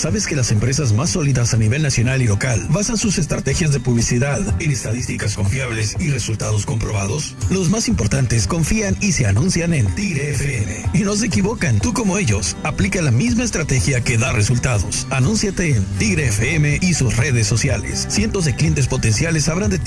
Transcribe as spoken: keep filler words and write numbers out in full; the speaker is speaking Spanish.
¿Sabes que las empresas más sólidas a nivel nacional y local basan sus estrategias de publicidad en estadísticas confiables y resultados comprobados? Los más importantes confían y se anuncian en Tigre F M. Y no se equivocan, tú como ellos, aplica la misma estrategia que da resultados. Anúnciate en Tigre F M y sus redes sociales. Cientos de clientes potenciales sabrán de ti